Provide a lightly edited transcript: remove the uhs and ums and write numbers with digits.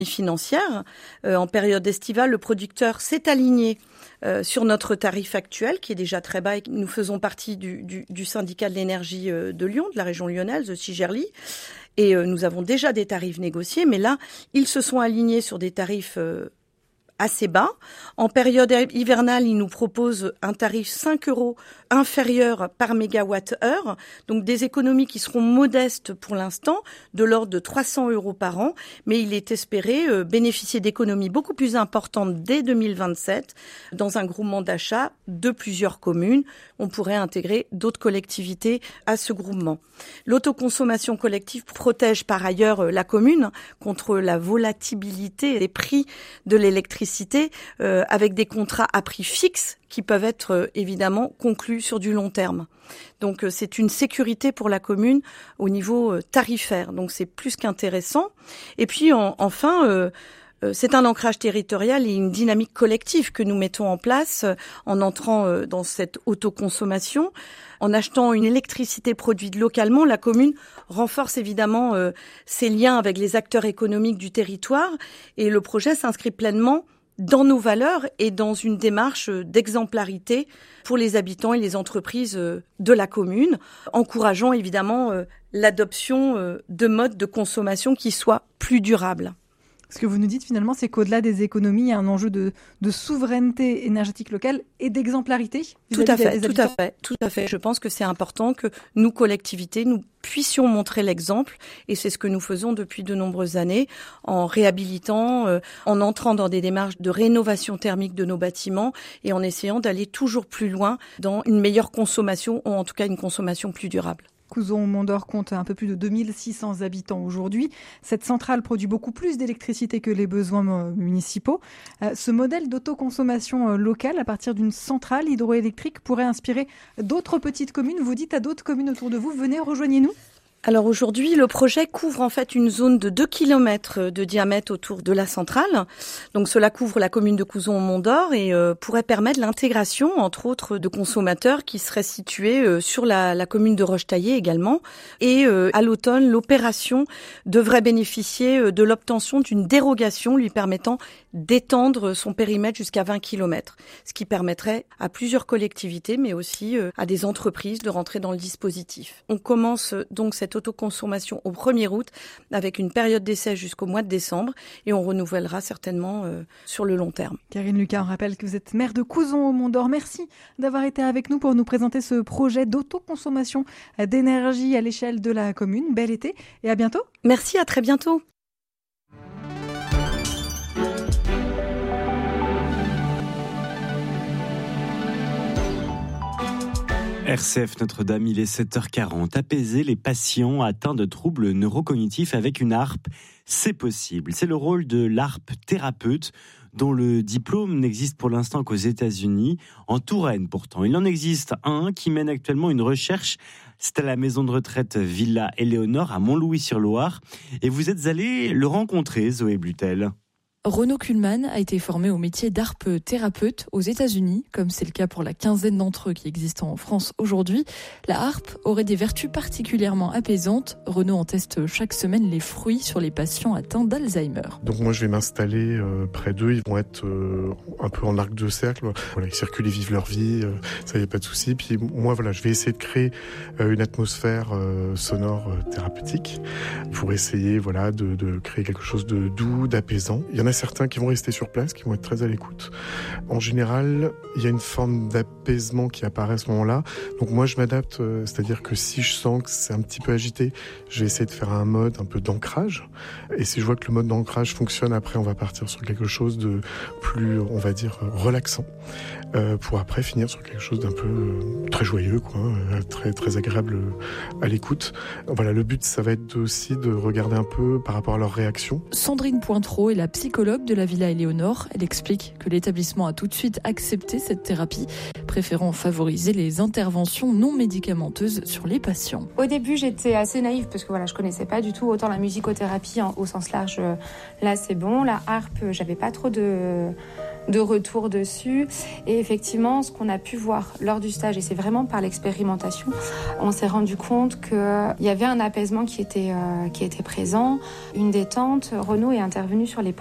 financière. En période estivale, le producteur s'est aligné sur notre tarif actuel, qui est déjà très bas. Et nous faisons partie du syndicat de l'énergie de Lyon, de la région lyonnaise, de Cigerly. Et nous avons déjà des tarifs négociés, mais là, ils se sont alignés sur des tarifs assez bas. En période hivernale, ils nous proposent un tarif 5 € inférieur par mégawatt-heure, donc des économies qui seront modestes pour l'instant, de l'ordre de 300 € par an, mais il est espéré bénéficier d'économies beaucoup plus importantes dès 2027 dans un groupement d'achat de plusieurs communes. On pourrait intégrer d'autres collectivités à ce groupement. L'autoconsommation collective protège par ailleurs la commune contre la volatilité des prix de l'électricité avec des contrats à prix fixe qui peuvent être évidemment conclus sur du long terme. Donc c'est une sécurité pour la commune au niveau tarifaire. Donc c'est plus qu'intéressant. Et puis enfin, c'est un ancrage territorial et une dynamique collective que nous mettons en place en entrant dans cette autoconsommation. En achetant une électricité produite localement, la commune renforce évidemment ses liens avec les acteurs économiques du territoire et le projet s'inscrit pleinement dans nos valeurs et dans une démarche d'exemplarité pour les habitants et les entreprises de la commune, encourageant évidemment l'adoption de modes de consommation qui soient plus durables. Ce que vous nous dites finalement, c'est qu'au-delà des économies, il y a un enjeu de souveraineté énergétique locale et d'exemplarité. Tout à fait. Je pense que c'est important que nous, collectivités, nous puissions montrer l'exemple et c'est ce que nous faisons depuis de nombreuses années en réhabilitant, en entrant dans des démarches de rénovation thermique de nos bâtiments et en essayant d'aller toujours plus loin dans une meilleure consommation ou en tout cas une consommation plus durable. Couzon-Mondor compte un peu plus de 2600 habitants aujourd'hui. Cette centrale produit beaucoup plus d'électricité que les besoins municipaux. Ce modèle d'autoconsommation locale à partir d'une centrale hydroélectrique pourrait inspirer d'autres petites communes. Vous dites à d'autres communes autour de vous, venez, rejoignez-nous. Alors aujourd'hui, le projet couvre en fait une zone de 2 km de diamètre autour de la centrale. Donc cela couvre la commune de Couzon-Mondor et pourrait permettre l'intégration, entre autres, de consommateurs qui seraient situés sur la commune de Rochetaillé également. Et à l'automne, l'opération devrait bénéficier de l'obtention d'une dérogation lui permettant d'étendre son périmètre jusqu'à 20 km, ce qui permettrait à plusieurs collectivités, mais aussi à des entreprises de rentrer dans le dispositif. On commence donc cette autoconsommation au 1er août avec une période d'essai jusqu'au mois de décembre et on renouvellera certainement sur le long terme. Karine Lucas, on rappelle que vous êtes maire de Couzon-Mondor. Merci d'avoir été avec nous pour nous présenter ce projet d'autoconsommation d'énergie à l'échelle de la commune. Bel été et à bientôt. Merci, à très bientôt. RCF Notre-Dame, il est 7h40. Apaiser les patients atteints de troubles neurocognitifs avec une harpe, c'est possible. C'est le rôle de l'harpe thérapeute, dont le diplôme n'existe pour l'instant qu'aux États-Unis, en Touraine pourtant. Il en existe un qui mène actuellement une recherche. C'est à la maison de retraite Villa Éléonore à Montlouis-sur-Loire. Et vous êtes allé le rencontrer, Zoé Blutel. Renaud Kuhlmann a été formé au métier d'harpe thérapeute aux États-Unis, comme c'est le cas pour la quinzaine d'entre eux qui existent en France aujourd'hui. La harpe aurait des vertus particulièrement apaisantes. Renaud en teste chaque semaine les fruits sur les patients atteints d'Alzheimer. Donc moi je vais m'installer près d'eux, ils vont être un peu en arc de cercle. Voilà, ils circulent, ils vivent leur vie, ça y a pas de souci. Puis moi voilà, je vais essayer de créer une atmosphère sonore thérapeutique pour essayer voilà de créer quelque chose de doux, d'apaisant. Il y en a certains qui vont rester sur place, qui vont être très à l'écoute. En général, il y a une forme d'apaisement qui apparaît à ce moment-là. Donc moi, je m'adapte, c'est-à-dire que si je sens que c'est un petit peu agité, je vais essayer de faire un mode un peu d'ancrage. Et si je vois que le mode d'ancrage fonctionne, après, on va partir sur quelque chose de plus, on va dire, relaxant, pour après finir sur quelque chose d'un peu très joyeux, quoi, très très agréable à l'écoute. Voilà, le but, ça va être aussi de regarder un peu par rapport à leur réaction. Sandrine Pointreau est la psychologue de la Villa Éléonore. Elle explique que l'établissement a tout de suite accepté cette thérapie, préférant favoriser les interventions non médicamenteuses sur les patients. Au début, j'étais assez naïve parce que voilà, je connaissais pas du tout autant la musicothérapie au sens large. Là, c'est bon. La harpe, j'avais pas trop de de retour dessus. Et effectivement, ce qu'on a pu voir lors du stage, et c'est vraiment par l'expérimentation, on s'est rendu compte qu'il y avait un apaisement qui était présent, une détente. Renaud est intervenu sur les